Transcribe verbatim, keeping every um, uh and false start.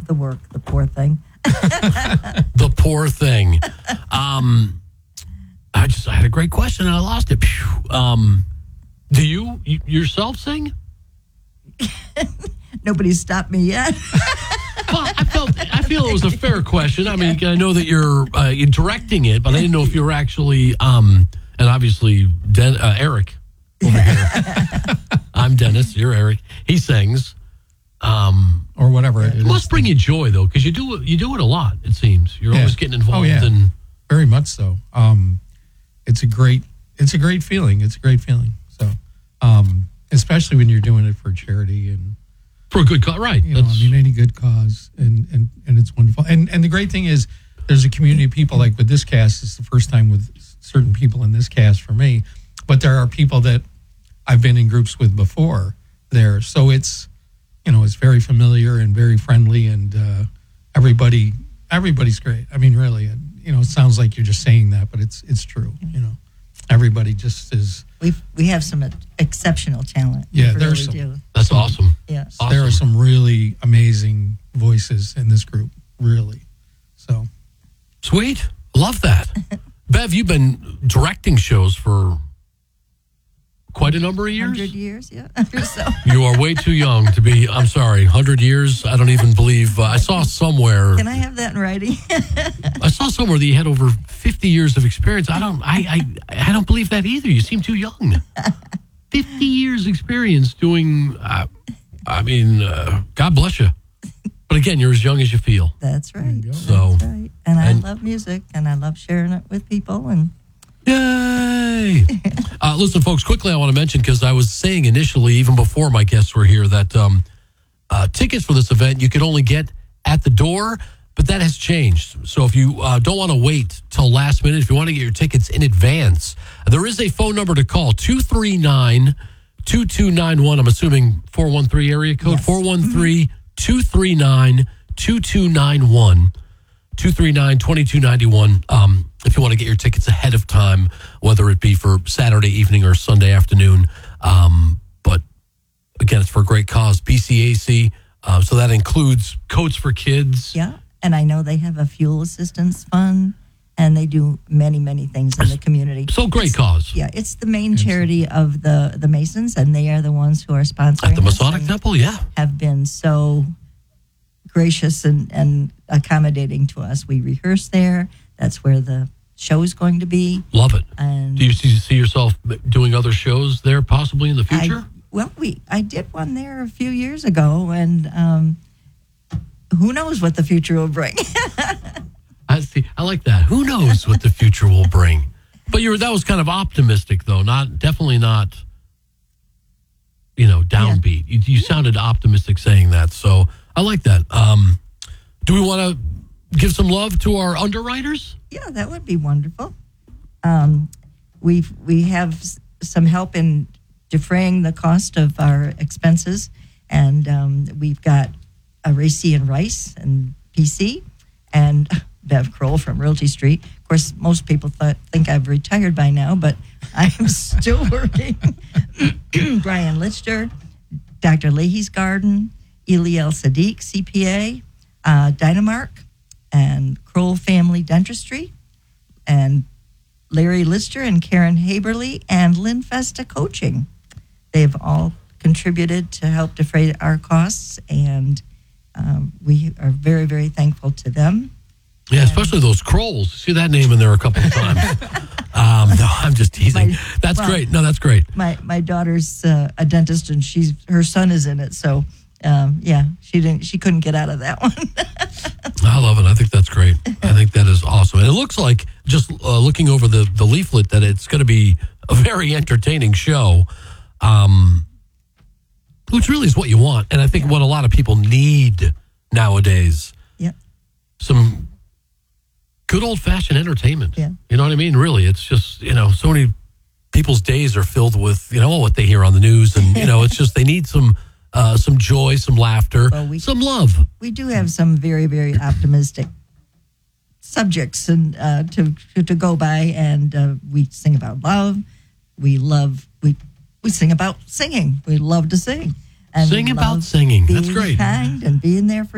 the work, the poor thing. The poor thing. Um, I just I had a great question and I lost it. Um, do you, you yourself sing? Nobody's stopped me yet. Well, I felt I feel it was a fair question. I mean, I know that you're uh, you're directing it, but I didn't know if you were actually um, and obviously Den- uh, Eric over here. I'm Dennis. You're Eric. He sings. Um, or whatever it it is. must bring you joy though, because you do it, you do it a lot. It seems you're Yeah. always getting involved. Oh, yeah. in Very much so. Um, it's a great, it's a great feeling. It's a great feeling. So, um, especially when you're doing it for charity and for a good cause, right? you know, I mean, any good cause, and and and it's wonderful. And and the great thing is, there's a community of people like with this cast. It's the first time with certain people in this cast for me, but there are people that I've been in groups with before there. So it's, you know, it's very familiar and very friendly, and uh, everybody, everybody's great. I mean, really, and, you know, it sounds like you're just saying that, but it's it's true. You know, everybody just is. We we have some exceptional talent. We Yeah, really there's some. do. That's awesome. Yes. Awesome. There are some really amazing voices in this group, really. So, Sweet. Love that. Bev, you've been directing shows for quite a number of years. Hundred years, yeah. so, You are way too young to be, I'm sorry, one hundred years? I don't even believe, uh, I saw somewhere, can I have that in writing? I saw somewhere that you had over fifty years of experience. I don't, I, I, I don't believe that either. You seem too young. fifty years experience doing, uh, I mean, uh, God bless you. But again, you're as young as you feel. That's right. So, That's right. And I and- love music, and I love sharing it with people. And Yay! uh, listen, folks, quickly I want to mention, because I was saying initially, even before my guests were here, that um, uh, tickets for this event you could only get at the door, but that has changed. So if you uh, don't want to wait till last minute, if you want to get your tickets in advance, there is a phone number to call, two three nine, two two nine one. I'm assuming four one three area code, Yes. four one three, two three nine, two two nine one. two three nine, two two nine one um, if you want to get your tickets ahead of time, whether it be for Saturday evening or Sunday afternoon. Um, but again, it's for a great cause, B C A C. Uh, so that includes Coats for Kids. yeah, and I know they have a fuel assistance fund, and they do many, many things in the community. So great It's- cause. Yeah, it's the main charity of the, the Masons, and they are the ones who are sponsoring At the us Masonic and Temple, yeah. have been so gracious and, and accommodating to us. We rehearse there. That's where the show is going to be. Love it. And Do you see, see yourself doing other shows there possibly in the future? I, well, we I did one there a few years ago, and um, who knows what the future will bring. I see. I like that. Who knows what the future will bring? But you were that was kind of optimistic, though. Not definitely not. You know, downbeat. You, you sounded optimistic saying that, so I like that. Um, do we want to give some love to our underwriters? Yeah, that would be wonderful. Um, we we have s- some help in defraying the cost of our expenses, and um, we've got a Racy and Rice and P C, and Bev Kroll from Realty Street. Of course, most people th- think I've retired by now, but I'm still working. Brian Lichter, Doctor Leahy's Garden, Eliel Sadiq, C P A, uh, Dynamark, and Kroll Family Dentistry, and Larry Lister and Karen Haberly, and Lynn Festa Coaching. They've all contributed to help defray our costs, and um, we are very, very thankful to them. Yeah, especially those Krolls. See that name in there a couple of times. um, no, I'm just teasing. My- That's well- great. No, that's great. My my daughter's uh, a dentist, and she's her son is in it, so um, yeah, she didn't she couldn't get out of that one. I love it. I think that's great. I think that is awesome. And it looks like, just uh, looking over the, the leaflet, that it's going to be a very entertaining show, um, which really is what you want. And I think what a lot of people need nowadays, Yeah. some good old-fashioned entertainment. Yeah. You know what I mean? Really, it's just, you know, so many people's days are filled with, you know, what they hear on the news. And, you know, it's just they need some uh, some joy, some laughter, Well, we- some love. We do have some very, very optimistic subjects and uh, to, to to go by, and uh, we sing about love. We love we we sing about singing. We love to sing. And Sing we about love singing. That's being great. kind and being there for